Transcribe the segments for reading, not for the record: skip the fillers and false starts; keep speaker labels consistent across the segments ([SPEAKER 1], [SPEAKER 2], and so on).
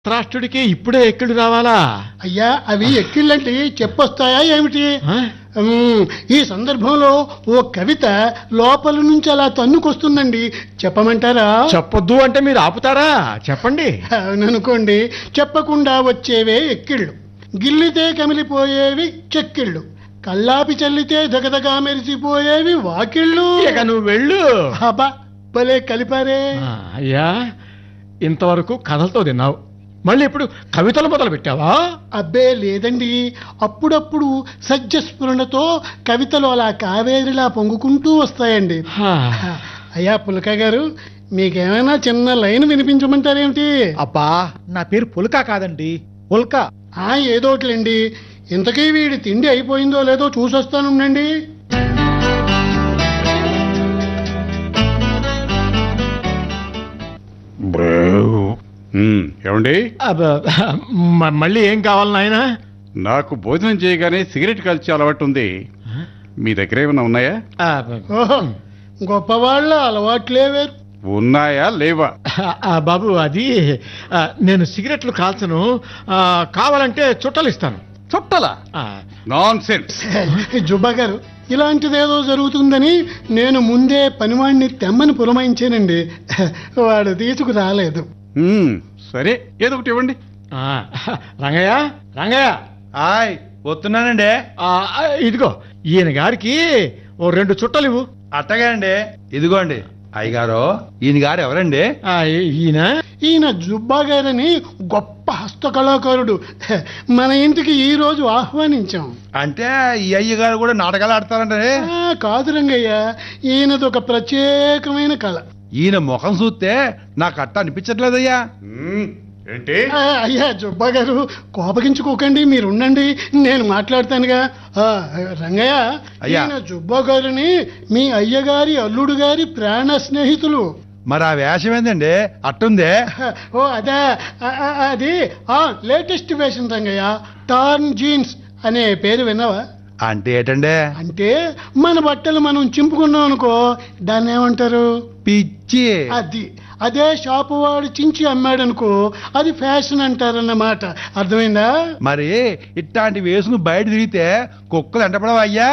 [SPEAKER 1] ధృతరాష్ట్రుడికి ఇప్పుడే ఎక్కడు రావాలా?
[SPEAKER 2] అయ్యా, అవి ఎక్కిళ్ళంటే చెప్పొస్తాయా ఏమిటి? ఈ సందర్భంలో ఓ కవిత లోపల నుంచి అలా తన్నుకొస్తుందండి, చెప్పమంటారా?
[SPEAKER 1] చెప్పొద్దు అంటే మీరు ఆపుతారా? చెప్పండి.
[SPEAKER 2] అవుననుకోండి. చెప్పకుండా వచ్చేవే ఎక్కిళ్ళు, గిల్లితే కమిలిపోయేవి చెక్కిళ్ళు, కల్లాపి చల్లితే దగదగా మెరిసిపోయేవి వాకిళ్ళు.
[SPEAKER 1] ఇక నువ్వు వెళ్ళు.
[SPEAKER 2] అబ్బా, భలే కలిపారే.
[SPEAKER 1] అయ్యా, ఇంతవరకు కథలతో తిన్నావు, మళ్ళీ ఇప్పుడు కవితలు మొదలు పెట్టావా?
[SPEAKER 2] అబ్బే లేదండి, అప్పుడప్పుడు సజ్జస్ఫురణతో కవితలు అలా కావేరిలా పొంగుకుంటూ వస్తాయండి. అయ్యా పులక గారు, మీకేమైనా చిన్న లైన్ వినిపించమంటారేమిటి?
[SPEAKER 3] అబ్బా, నా పేరు పుల్కా కాదండి, పుల్కా.
[SPEAKER 2] ఏదోట్లండి. ఇంతకీ వీడి తిండి అయిపోయిందో లేదో చూసొస్తానుండండి.
[SPEAKER 4] ఏమండి,
[SPEAKER 1] మళ్ళీ ఏం కావాలి నాయన?
[SPEAKER 4] నాకు భోజనం చేయగానే సిగరెట్ కాల్చే అలవాటు ఉంది, మీ దగ్గర ఏమైనా ఉన్నాయా?
[SPEAKER 2] ఓహో, గొప్పవాళ్ళ అలవాట్లే వేరు.
[SPEAKER 4] ఉన్నాయా లేవా?
[SPEAKER 1] బాబు, అది నేను సిగరెట్లు కాల్చను, కావాలంటే చుట్టలు ఇస్తాను.
[SPEAKER 4] చుట్టలా? నాన్సెన్స్.
[SPEAKER 2] జుబ్బా గారు, ఇలాంటిదేదో జరుగుతుందని నేను ముందే పనివాడిని తెమ్మని పురమాయించానండి, వాడు తీసుకురాలేదు.
[SPEAKER 4] సరే, ఏదో ఒకటి ఇవ్వండి.
[SPEAKER 1] రంగయ్య, రంగయ్య.
[SPEAKER 3] హాయ్, వస్తున్నానండి.
[SPEAKER 1] ఇదిగో, ఈయన గారికి ఓ 2 చుట్టలు ఇవ్వు.
[SPEAKER 3] అట్టగా అండి, ఇదిగోండి. అయ్యగారు, ఈయన గారు ఎవరండి?
[SPEAKER 2] ఈయన జుబ్బా గారని గొప్ప హస్తకళాకారుడు, మన ఇంటికి ఈ రోజు ఆహ్వానించాం.
[SPEAKER 3] అంటే ఈ అయ్యగారు కూడా నాటకాలు ఆడతారంటే?
[SPEAKER 2] కాదు రంగయ్య, ఈయనది ఒక ప్రత్యేకమైన కళ.
[SPEAKER 3] ఈయన ముఖం చూస్తే నాకు అట్ట అనిపించట్లేదయ్యా.
[SPEAKER 4] ఏంటి?
[SPEAKER 2] అయ్యా జుబ్బా గారు, కోపగించుకోకండి, మీరుండండి, నేను మాట్లాడతానుగా. రంగయ్య, ఈయన జుబ్బా గారిని మీ అయ్యగారి అల్లుడు గారి ప్రాణ స్నేహితులు.
[SPEAKER 3] మరి ఆ వేషం ఏందండి అట్టుందే?
[SPEAKER 2] అదే, అది లేటెస్ట్ వేషన్ రంగయ్య, టార్న్ జీన్స్ అనే పేరు విన్నావా?
[SPEAKER 3] అంటే ఏంటండే?
[SPEAKER 2] అంటే మన బట్టలు మనం చింపుకున్నాం అనుకో, దాన్ని ఏమంటారు?
[SPEAKER 3] పిచ్చి.
[SPEAKER 2] అదే షాపు వాడు చించి అమ్మాడనుకో, అది ఫ్యాషన్ అంటారన్నమాట. అర్థమైందా?
[SPEAKER 3] మరి ఇట్లాంటి వేసును బయట తిరిగితే కుక్కలు ఎంటపడవా అయ్యా?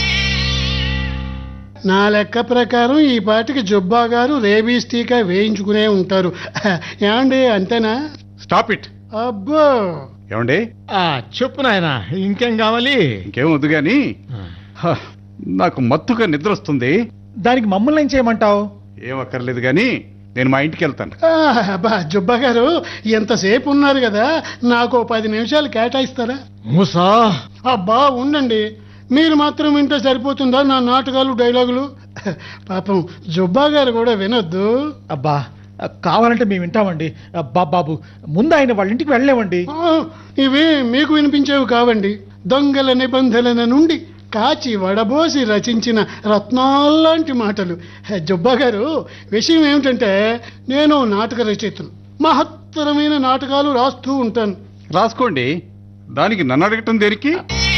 [SPEAKER 2] నా లెక్క ప్రకారం ఈ పాటికి జుబ్బా గారు రేబీస్ టీకా వేయించుకునే ఉంటారు. ఏమండి, అంతేనా?
[SPEAKER 4] Stop it.
[SPEAKER 2] అబ్బో,
[SPEAKER 4] ఏమండి?
[SPEAKER 1] చెప్పు నాయన, ఇంకేం కావాలి?
[SPEAKER 4] ఇంకేం వద్దు గాని, నాకు మత్తుగా నిద్ర వస్తుంది.
[SPEAKER 3] దానికి మమ్మల్ని ఏం చేయమంటావు?
[SPEAKER 4] ఏం అక్కర్లేదు గాని, నేను మా ఇంటికి వెళ్తాను.
[SPEAKER 2] జుబ్బా గారు, ఎంతసేపు ఉన్నారు కదా, నాకు 10 నిమిషాలు కేటాయిస్తారా?
[SPEAKER 1] మూసా.
[SPEAKER 2] అబ్బా ఉండండి, మీరు మాత్రం వింటే సరిపోతుందా నా నాటకాలు డైలాగులు? పాపం జుబ్బా గారు కూడా వినొద్దు.
[SPEAKER 3] అబ్బా, కావాలంటే మేము వింటామండి. బాబు, ముందు ఆయన వాళ్ళ ఇంటికి వెళ్ళలేమండి.
[SPEAKER 2] ఇవి మీకు వినిపించేవి కావండి, దొంగల నిబంధనల నుండి కాచి వడబోసి రచించిన రత్నాల్లాంటి మాటలు. జుబ్బా గారు, విషయం ఏమిటంటే, నేను నాటక రచయితను, మహత్తరమైన నాటకాలు రాస్తూ ఉంటాను.
[SPEAKER 4] రాసుకోండి, దానికి నన్ను అడగటం దేనికి?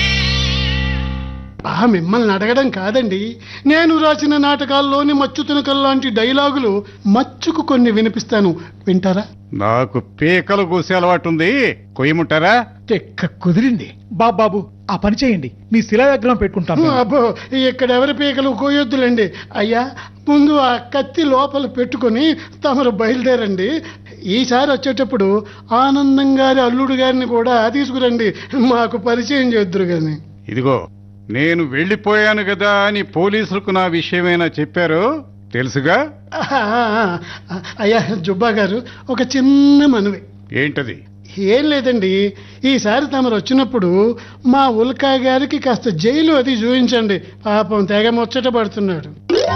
[SPEAKER 2] మిమ్మల్ని అడగడం కాదండి, నేను రాసిన నాటకాల్లోని మచ్చుతునకల్లాంటి డైలాగులు మచ్చుకు కొన్ని వినిపిస్తాను, వింటారా?
[SPEAKER 4] నాకు పీకలు కూసే అలవాటు ఉంది, కొయ్యముంటారా?
[SPEAKER 3] కుదిరింది. బాబు, ఆ పని చేయండి, మీ శిలా విగ్రహం పెట్టుకుంటాను.
[SPEAKER 2] అబ్బో, ఇక్కడ ఎవరి పీకలు కోయొద్దులండి. అయ్యా, ముందు ఆ కత్తి లోపల పెట్టుకుని తమరు బయలుదేరండి. ఈసారి వచ్చేటప్పుడు ఆనందం గారి అల్లుడు గారిని కూడా తీసుకురండి, మాకు పరిచయం చేద్దురు గాని.
[SPEAKER 4] ఇదిగో, నేను వెళ్ళిపోయాను కదా అని పోలీసులకు నా విషయమైనా చెప్పారు, తెలుసుగా?
[SPEAKER 2] అయ్యా జుబ్బా గారు, ఒక చిన్న మనవి.
[SPEAKER 4] ఏంటది?
[SPEAKER 2] ఏం లేదండి, ఈసారి తమరు వచ్చినప్పుడు మా ఉల్కా గారికి కాస్త జైలు అది చూపించండి, పాపం తెగ ముచ్చట పడుతున్నాడు.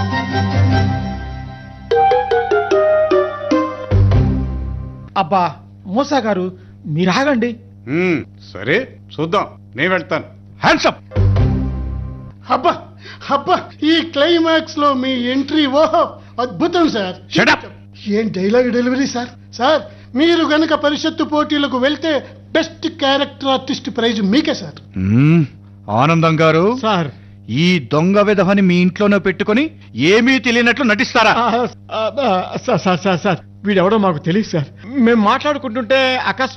[SPEAKER 3] అబ్బా మూసా గారు, మీరు ఆగండి.
[SPEAKER 4] సరే, చూద్దాం, నేను వెళ్తాను. హ్యాండ్సప్.
[SPEAKER 2] అబ్బా అబ్బా, ఈ క్లైమాక్స్ లో మీ ఎంట్రీ ఓహో అద్భుతం సార్.
[SPEAKER 4] Shut up.
[SPEAKER 2] ఏం డైలాగ్ డెలివరీ సార్. సార్, మీరు గనక పరిషత్తు పోటీలకు వెళ్తే బెస్ట్ క్యారెక్టర్ ఆర్టిస్ట్ ప్రైజ్ మీకే సార్.
[SPEAKER 3] ఆనందం గారు,
[SPEAKER 1] సార్,
[SPEAKER 3] ఈ దొంగ విధవని మీ ఇంట్లోనే పెట్టుకుని ఏమీ తెలియనట్లు నటిస్తారా?
[SPEAKER 1] సార్, వీడెవడో మాకు తెలియదు సార్. మేము మాట్లాడుకుంటుంటే అకస్మాత్